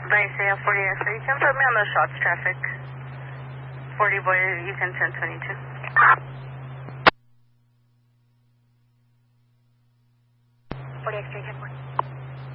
Isaiah 40 X-ray. You can put me on the shots traffic. 40 boy, you can 1022. 40 X-ray, 10-4.